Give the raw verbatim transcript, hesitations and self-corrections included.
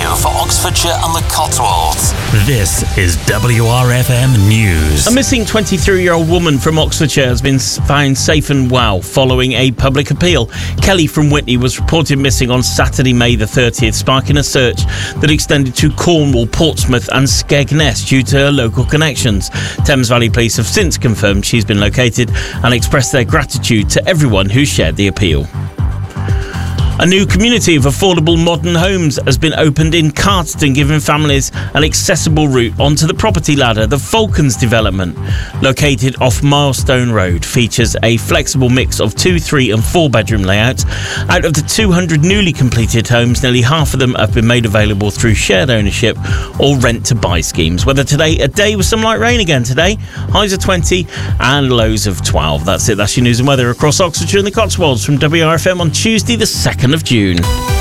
for Oxfordshire and the Cotswolds. This is W R F M News. A missing twenty-three-year-old woman from Oxfordshire has been found safe and well following a public appeal. Kelly from Witney was reported missing on Saturday, May the thirtieth, sparking a search that extended to Cornwall, Portsmouth and Skegness due to her local connections. Thames Valley Police have since confirmed she's been located and expressed their gratitude to everyone who shared the appeal. A new community of affordable modern homes has been opened in Cardston, giving families an accessible route onto the property ladder. The Falcons development, located off Milestone Road, features a flexible mix of two, three and four bedroom layouts. Out of the two hundred newly completed homes, nearly half of them have been made available through shared ownership or rent to buy schemes. Weather today, a day with some light rain again today. Highs of twenty and lows of twelve. That's it. That's your news and weather across Oxfordshire and the Cotswolds from W R F M on Tuesday the second of June.